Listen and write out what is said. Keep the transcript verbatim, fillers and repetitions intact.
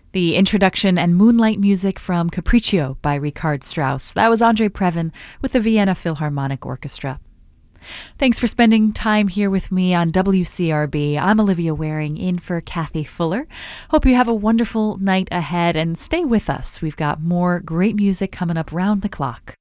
The introduction and moonlight music from Capriccio by Richard Strauss. That was Andre Previn with the Vienna Philharmonic Orchestra. Thanks for spending time here with me on W C R B. I'm Olivia Waring in for Kathy Fuller. Hope you have a wonderful night ahead and stay with us. We've got more great music coming up round the clock.